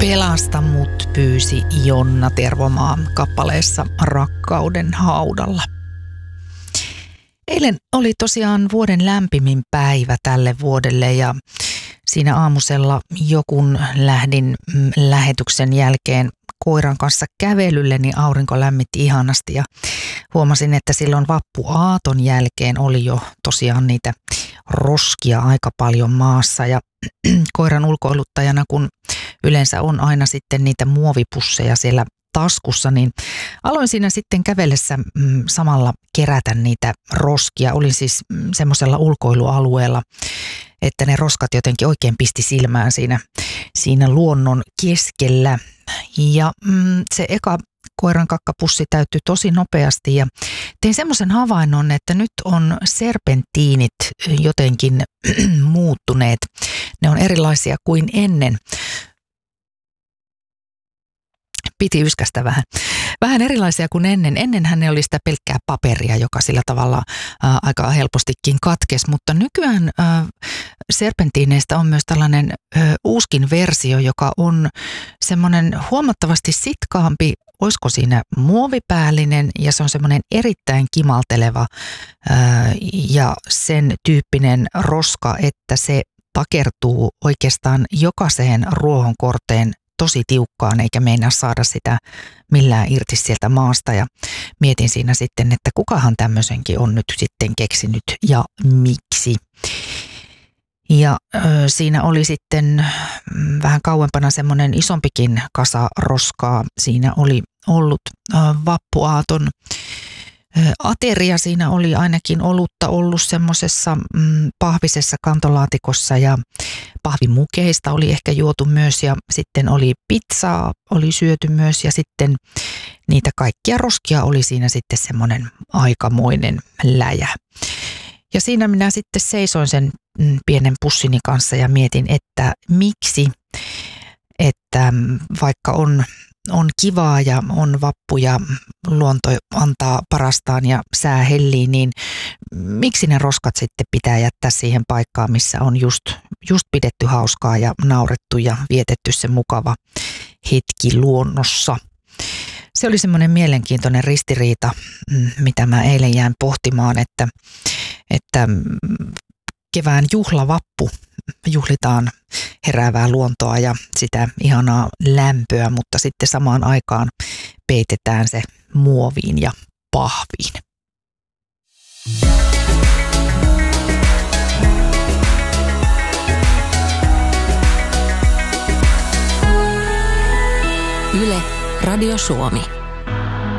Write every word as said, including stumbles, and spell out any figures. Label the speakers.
Speaker 1: Pelasta mut, pyysi Jonna Tervomaa kappaleessa Rakkauden haudalla. Eilen oli tosiaan vuoden lämpimin päivä tälle vuodelle ja siinä aamusella jokun lähdin lähetyksen jälkeen koiran kanssa kävelylle, niin aurinko lämmitti ihanasti ja huomasin, että silloin vappuaaton jälkeen oli jo tosiaan niitä roskia aika paljon maassa ja koiran ulkoiluttajana, kun yleensä on aina sitten niitä muovipusseja siellä taskussa, niin aloin siinä sitten kävellessä mm, samalla kerätä niitä roskia. Olin siis mm, semmoisella ulkoilualueella, että ne roskat jotenkin oikein pisti silmään siinä, siinä luonnon keskellä. Ja mm, se eka koiran kakkapussi täyttyi tosi nopeasti ja tein semmoisen havainnon, että nyt on serpentiinit jotenkin muuttuneet. Ne on erilaisia kuin ennen. Piti yskästä vähän. Vähän erilaisia kuin ennen. Ennenhän ne oli sitä pelkkää paperia, joka sillä tavalla ää, aika helpostikin katkesi, mutta nykyään ää, serpentiineistä on myös tällainen ää, uuskin versio, joka on semmoinen huomattavasti sitkaampi, olisiko siinä muovipäällinen ja se on semmoinen erittäin kimalteleva ää, ja sen tyyppinen roska, että se takertuu oikeastaan jokaiseen ruohonkorteen tosi tiukkaan eikä meinaa saada sitä millään irti sieltä maasta ja mietin siinä sitten, että kukahan tämmöisenkin on nyt sitten keksinyt ja miksi. Ja ö, siinä oli sitten vähän kauempana semmoinen isompikin kasa roskaa. Siinä oli ollut ö, vappuaaton ateria, siinä oli ainakin olutta ollut semmoisessa mm, pahvisessa kantolaatikossa ja pahvimukeista oli ehkä juotu myös ja sitten oli pizzaa, oli syöty myös ja sitten niitä kaikkia roskia oli siinä sitten semmoinen aikamoinen läjä. Ja siinä minä sitten seisoin sen mm, pienen pussini kanssa ja mietin, että miksi, että vaikka on On kivaa ja on vappu ja luonto antaa parastaan ja sää hellii, niin miksi ne roskat sitten pitää jättää siihen paikkaan, missä on just, just pidetty hauskaa ja naurettu ja vietetty se mukava hetki luonnossa. Se oli semmoinen mielenkiintoinen ristiriita, mitä mä eilen jäin pohtimaan, että, että kevään juhlavappu juhlitaan heräävää luontoa ja sitä ihanaa lämpöä, mutta sitten samaan aikaan peitetään se muoviin ja pahviin.
Speaker 2: Yle, Radio Suomi.